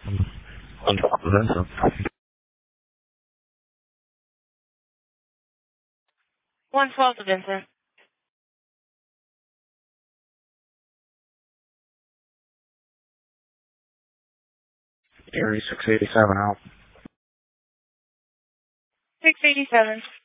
On top of Vincent. 112 to Vincent. Area 687 out. 687.